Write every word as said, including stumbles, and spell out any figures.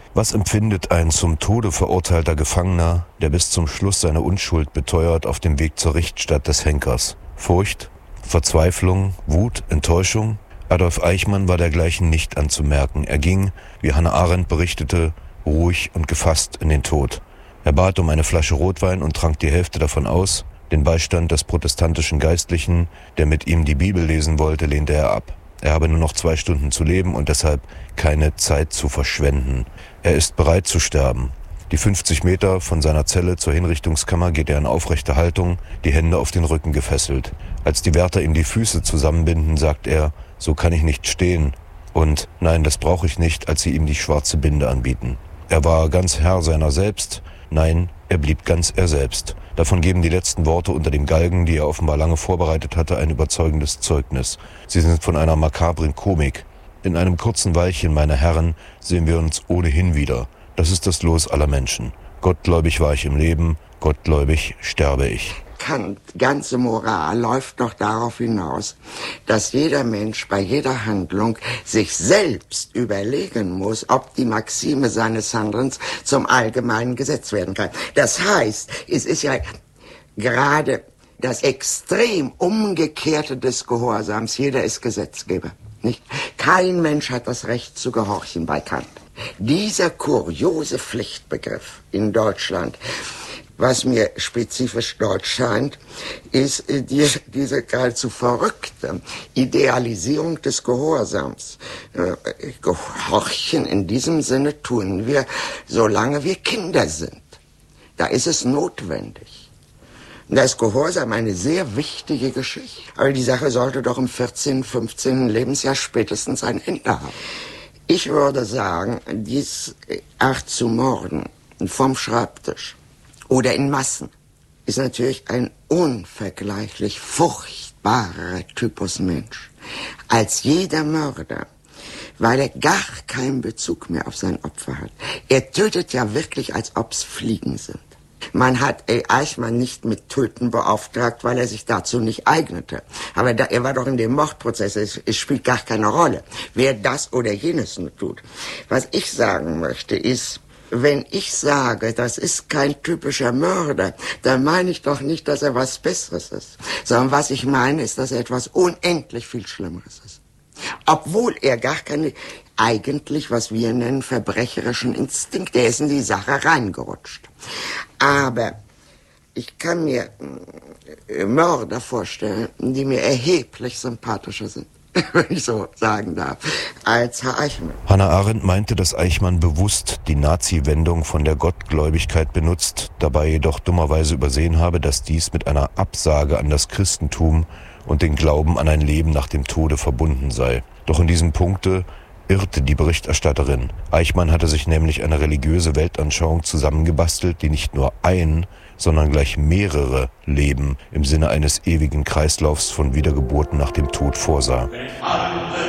Was empfindet ein zum Tode verurteilter Gefangener, der bis zum Schluss seine Unschuld beteuert auf dem Weg zur Richtstatt des Henkers? Furcht, Verzweiflung, Wut, Enttäuschung? Adolf Eichmann war dergleichen nicht anzumerken. Er ging, wie Hannah Arendt berichtete, ruhig und gefasst in den Tod. Er bat um eine Flasche Rotwein und trank die Hälfte davon aus. Den Beistand des protestantischen Geistlichen, der mit ihm die Bibel lesen wollte, lehnte er ab. Er habe nur noch zwei Stunden zu leben und deshalb keine Zeit zu verschwenden. Er ist bereit zu sterben. Die fünfzig Meter von seiner Zelle zur Hinrichtungskammer geht er in aufrechter Haltung, die Hände auf den Rücken gefesselt. Als die Wärter ihm die Füße zusammenbinden, sagt er, so kann ich nicht stehen. Und nein, das brauche ich nicht, als sie ihm die schwarze Binde anbieten. Er war ganz Herr seiner selbst. Nein, er blieb ganz er selbst. Davon geben die letzten Worte unter dem Galgen, die er offenbar lange vorbereitet hatte, ein überzeugendes Zeugnis. Sie sind von einer makabren Komik. In einem kurzen Weilchen, meine Herren, sehen wir uns ohnehin wieder. Das ist das Los aller Menschen. Gottgläubig war ich im Leben, gottgläubig sterbe ich. Kant, ganze Moral läuft doch darauf hinaus, dass jeder Mensch bei jeder Handlung sich selbst überlegen muss, ob die Maxime seines Handelns zum allgemeinen Gesetz werden kann. Das heißt, es ist ja gerade das extrem Umgekehrte des Gehorsams. Jeder ist Gesetzgeber, nicht? Kein Mensch hat das Recht zu gehorchen bei Kant. Dieser kuriose Pflichtbegriff in Deutschland, was mir spezifisch deutsch scheint, ist die, diese geradezu verrückte Idealisierung des Gehorsams. Äh, Gehorchen in diesem Sinne tun wir, solange wir Kinder sind. Da ist es notwendig. Da ist Gehorsam eine sehr wichtige Geschichte. Aber die Sache sollte doch im vierzehnten, fünfzehnten Lebensjahr spätestens ein Ende haben. Ich würde sagen, dies Art zu morden vom Schreibtisch oder in Massen ist natürlich ein unvergleichlich furchtbarer Typus Mensch als jeder Mörder, weil er gar keinen Bezug mehr auf sein Opfer hat. Er tötet ja wirklich, als ob's Fliegen sind. Man hat Eichmann nicht mit Töten beauftragt, weil er sich dazu nicht eignete. Aber da, er war doch in dem Mordprozess, es, es spielt gar keine Rolle, wer das oder jenes nur tut. Was ich sagen möchte ist, wenn ich sage, das ist kein typischer Mörder, dann meine ich doch nicht, dass er was Besseres ist, sondern was ich meine, ist, dass er etwas unendlich viel Schlimmeres ist. Obwohl er gar keine, eigentlich, was wir nennen, verbrecherischen Instinkt, der ist in die Sache reingerutscht. Aber ich kann mir Mörder vorstellen, die mir erheblich sympathischer sind, wenn ich so sagen darf, als Herr Eichmann. Hannah Arendt meinte, dass Eichmann bewusst die Nazi-Wendung von der Gottgläubigkeit benutzt, dabei jedoch dummerweise übersehen habe, dass dies mit einer Absage an das Christentum und den Glauben an ein Leben nach dem Tode verbunden sei. Doch in diesem Punkte irrte die Berichterstatterin. Eichmann hatte sich nämlich eine religiöse Weltanschauung zusammengebastelt, die nicht nur ein, sondern gleich mehrere Leben im Sinne eines ewigen Kreislaufs von Wiedergeburten nach dem Tod vorsah.